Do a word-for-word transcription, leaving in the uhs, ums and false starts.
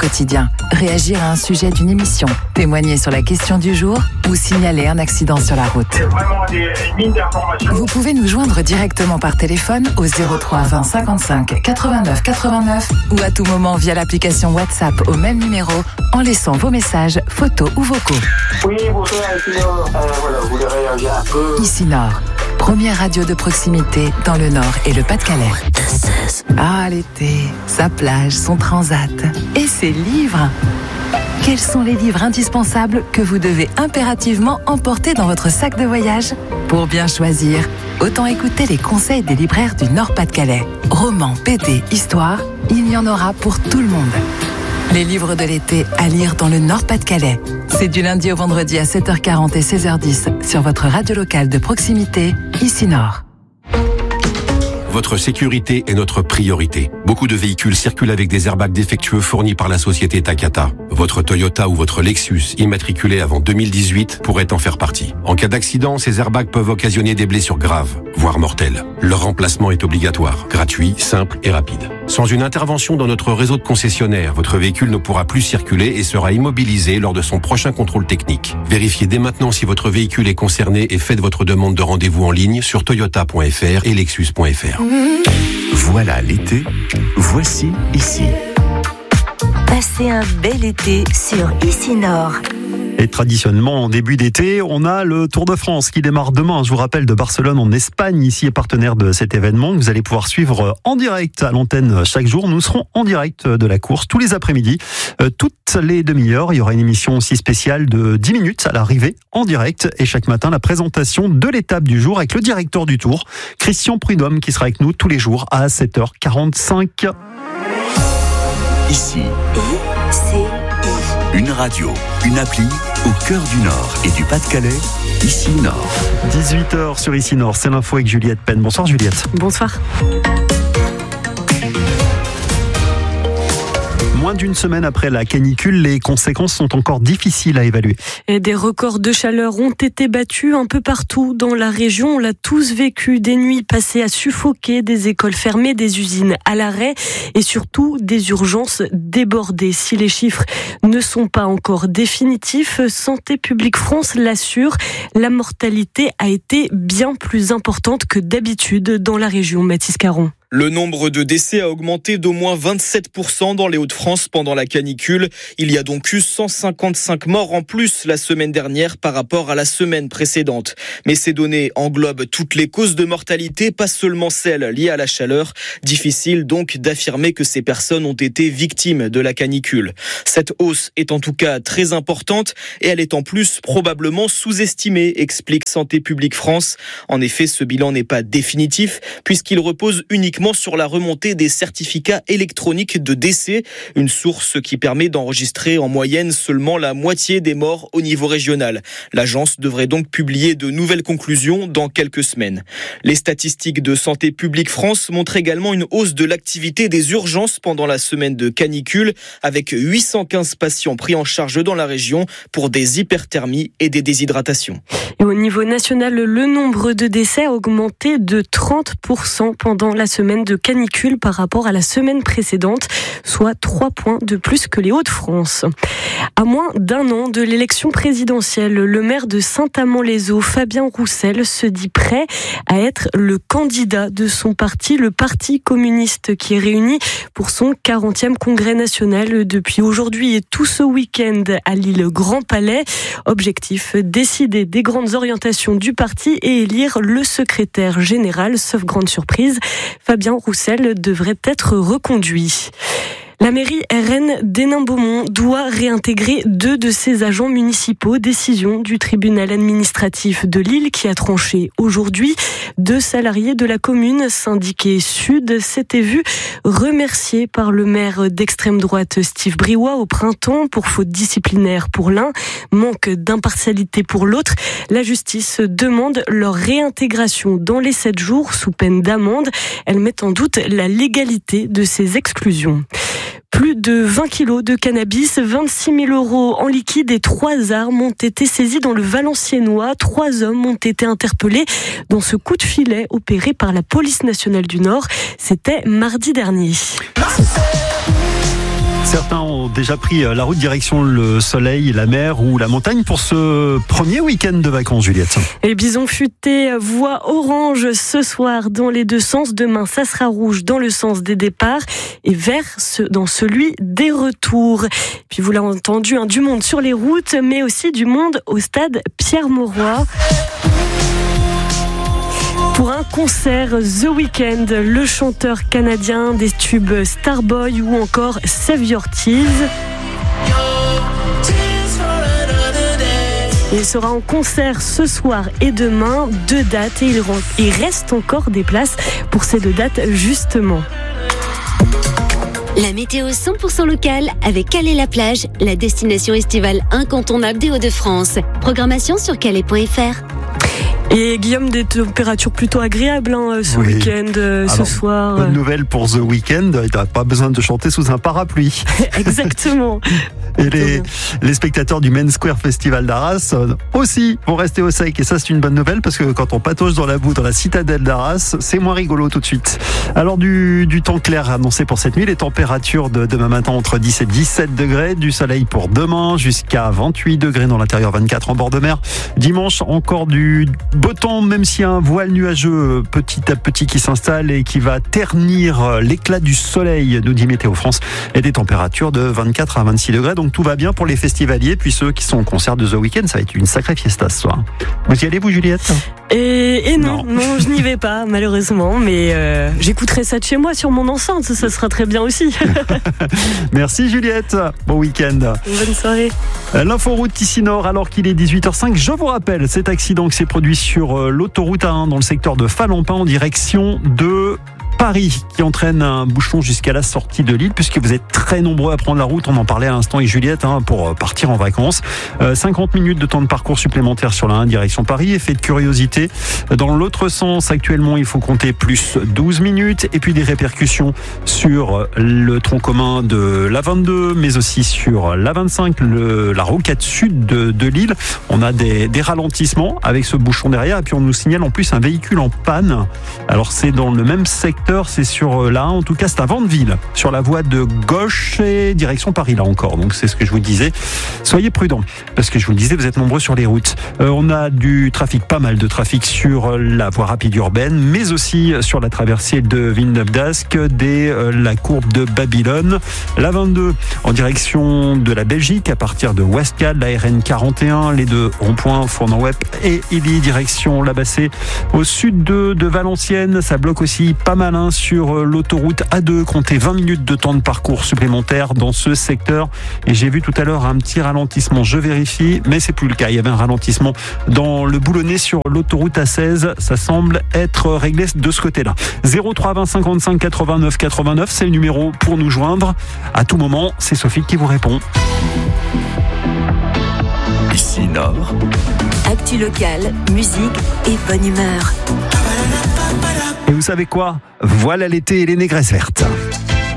quotidien, réagir à un sujet d'une émission, témoigner sur la question du jour ou signaler un accident sur la route. C'est vraiment des mines d'informations. Vous pouvez nous joindre directement par téléphone au zéro trois vingt cinquante-cinq quatre-vingt-neuf quatre-vingt-neuf ou à tout moment via l'application WhatsApp au même numéro en laissant vos messages, photos ou vocaux. Oui, bonjour, ici Nord. Euh, voilà, vous voulez réagir un peu. Ici Nord, première radio de proximité dans le Nord et le Pas-de-Calais. Ah, l'été, sa plage, son transat et ses livres. Quels sont les livres indispensables que vous devez impérativement emporter dans votre sac de voyage ? Pour bien choisir, autant écouter les conseils des libraires du Nord-Pas-de-Calais. Romans, B D, histoire, il y en aura pour tout le monde. Les livres de l'été à lire dans le Nord-Pas-de-Calais. C'est du lundi au vendredi à sept heures quarante et seize heures dix sur votre radio locale de proximité, ici Nord. Votre sécurité est notre priorité. Beaucoup de véhicules circulent avec des airbags défectueux fournis par la société Takata. Votre Toyota ou votre Lexus, immatriculé avant deux mille dix-huit, pourrait en faire partie. En cas d'accident, ces airbags peuvent occasionner des blessures graves, voire mortelles. Leur remplacement est obligatoire, gratuit, simple et rapide. Sans une intervention dans notre réseau de concessionnaires, votre véhicule ne pourra plus circuler et sera immobilisé lors de son prochain contrôle technique. Vérifiez dès maintenant si votre véhicule est concerné et faites votre demande de rendez-vous en ligne sur toyota point f r et lexus point f r. Voilà l'été, voici ici. Passez un bel été sur Ici Nord. Et traditionnellement, en début d'été, on a le Tour de France qui démarre demain. Je vous rappelle, de Barcelone en Espagne. Ici est partenaire de cet événement. Vous allez pouvoir suivre en direct à l'antenne chaque jour. Nous serons en direct de la course tous les après-midi. Toutes les demi-heures, il y aura une émission aussi spéciale de dix minutes à l'arrivée en direct. Et chaque matin, la présentation de l'étape du jour avec le directeur du Tour, Christian Prudhomme, qui sera avec nous tous les jours à sept heures quarante-cinq. Ici, I C I. une radio, une appli au cœur du Nord et du Pas-de-Calais, Ici Nord. dix-huit heures sur Ici Nord, c'est l'info avec Juliette Penn. Bonsoir Juliette. Bonsoir. Moins d'une semaine après la canicule, les conséquences sont encore difficiles à évaluer. Et des records de chaleur ont été battus un peu partout dans la région. On l'a tous vécu, des nuits passées à suffoquer, des écoles fermées, des usines à l'arrêt et surtout des urgences débordées. Si les chiffres ne sont pas encore définitifs, Santé publique France l'assure, la mortalité a été bien plus importante que d'habitude dans la région. Mathis Caron. Le nombre de décès a augmenté d'au moins vingt-sept pour cent dans les Hauts-de-France pendant la canicule. Il y a donc eu cent cinquante-cinq morts en plus la semaine dernière par rapport à la semaine précédente. Mais ces données englobent toutes les causes de mortalité, pas seulement celles liées à la chaleur. Difficile donc d'affirmer que ces personnes ont été victimes de la canicule. Cette hausse est en tout cas très importante et elle est en plus probablement sous-estimée, explique Santé publique France. En effet, ce bilan n'est pas définitif puisqu'il repose uniquement sur la remontée des certificats électroniques de décès, une source qui permet d'enregistrer en moyenne seulement la moitié des morts au niveau régional. L'agence devrait donc publier de nouvelles conclusions dans quelques semaines. Les statistiques de Santé publique France montrent également une hausse de l'activité des urgences pendant la semaine de canicule, avec huit cent quinze patients pris en charge dans la région pour des hyperthermies et des déshydratations. Et au niveau national, le nombre de décès a augmenté de trente pour cent pendant la semaine de canicule par rapport à la semaine précédente, soit trois points de plus que les Hauts-de-France. À moins d'un an de l'élection présidentielle, le maire de Saint-Amand-les-Eaux, Fabien Roussel, se dit prêt à être le candidat de son parti, le Parti communiste, qui est réuni pour son quarantième congrès national depuis aujourd'hui et tout ce week-end à l'île Grand Palais. Objectif, décider des grandes orientations du parti et élire le secrétaire général, sauf grande surprise. Fabien Roussel devrait être reconduit. La mairie R N d'Hénin-Beaumont doit réintégrer deux de ses agents municipaux. Décision du tribunal administratif de Lille qui a tranché aujourd'hui. Deux salariés de la commune, syndiqués Sud, s'étaient vus remerciés par le maire d'extrême droite Steve Briouat au printemps pour faute disciplinaire pour l'un, manque d'impartialité pour l'autre. La justice demande leur réintégration dans les sept jours sous peine d'amende. Elle met en doute la légalité de ces exclusions. Plus de vingt kilos de cannabis, vingt-six mille euros en liquide et trois armes ont été saisies dans le Valenciennois. Trois hommes ont été interpellés dans ce coup de filet opéré par la police nationale du Nord. C'était mardi dernier. Certains ont déjà pris la route direction le soleil, la mer ou la montagne pour ce premier week-end de vacances, Juliette. Et Bison Futé voit orange ce soir dans les deux sens. Demain, ça sera rouge dans le sens des départs et vert dans celui des retours. Puis vous l'avez entendu, hein, du monde sur les routes, mais aussi du monde au stade Pierre-Mauroy. Pour un concert The Weeknd, le chanteur canadien des tubes Starboy ou encore Save Your Tears. Il sera en concert ce soir et demain, deux dates, et il, rend, il reste encore des places pour ces deux dates justement. La météo cent pour cent locale avec Calais-la-Plage, la destination estivale incontournable des Hauts-de-France. Programmation sur calais point f r. Et Guillaume, des températures plutôt agréables hein, ce oui. week-end, euh, ce soir. Bonne nouvelle pour The Weeknd, il n'a pas besoin de chanter sous un parapluie. Exactement. Et les, les spectateurs du Main Square Festival d'Arras euh, aussi vont rester au sec. Et ça, c'est une bonne nouvelle parce que quand on patauge dans la boue dans la citadelle d'Arras, c'est moins rigolo tout de suite. Alors, du, du temps clair annoncé pour cette nuit, les températures de demain matin entre dix et dix-sept degrés, du soleil pour demain jusqu'à vingt-huit degrés dans l'intérieur, vingt-quatre en bord de mer. Dimanche, encore du beau temps, même s'il y a un voile nuageux petit à petit qui s'installe et qui va ternir l'éclat du soleil, nous dit Météo France, et des températures de vingt-quatre à vingt-six degrés. Donc tout va bien pour les festivaliers, puis ceux qui sont au concert de The Weeknd, ça va être une sacrée fiesta ce soir. Vous y allez, vous, Juliette ? Et, et non, non, non, je n'y vais pas, malheureusement, mais euh, j'écouterai ça de chez moi sur mon enceinte, ça sera très bien aussi. Merci Juliette, bon week-end. Bonne soirée. L'inforoute ici Nord, alors qu'il est dix-huit heures cinq, je vous rappelle cet accident qui s'est produit sur l'autoroute A un dans le secteur de Falampin en direction de Paris, qui entraîne un bouchon jusqu'à la sortie de Lille, puisque vous êtes très nombreux à prendre la route. On en parlait à l'instant avec Juliette hein, pour partir en vacances. Euh, cinquante minutes de temps de parcours supplémentaire sur la un direction Paris. Effet de curiosité. Dans l'autre sens, actuellement, il faut compter plus douze minutes. Et puis des répercussions sur le tronc commun de l'A vingt-deux, mais aussi sur l'A vingt-cinq, le, la rocade sud de, de Lille. On a des, des ralentissements avec ce bouchon derrière. Et puis on nous signale en plus un véhicule en panne. Alors c'est dans le même secteur. C'est sur là, en tout cas c'est à Vandeville, sur la voie de gauche et direction Paris là encore. Donc c'est ce que je vous disais. Soyez prudents, parce que je vous le disais, vous êtes nombreux sur les routes. Euh, on a du trafic, pas mal de trafic sur la voie rapide urbaine, mais aussi sur la traversée de Villeneuve-d'Ascq, dès euh, la courbe de Babylone. La vingt-deux en direction de la Belgique, à partir de Westcade, la R N quarante et un, les deux ronds-points, Fournan-Web et Illy, direction la Bassée. Au sud de, de Valenciennes, ça bloque aussi pas mal sur l'autoroute A deux, comptez vingt minutes de temps de parcours supplémentaire dans ce secteur. Et j'ai vu tout à l'heure un petit ralentissement, je vérifie, mais c'est plus le cas. Il y avait un ralentissement dans le Boulonnais sur l'autoroute A seize. Ça semble être réglé de ce côté-là. zéro trois vingt cinquante-cinq quatre-vingt-neuf quatre-vingt-neuf, c'est le numéro pour nous joindre. À tout moment, c'est Sophie qui vous répond. Ici Nord. Actu locale, musique et bonne humeur. Et vous savez quoi ? Voilà l'été et les négresses vertes.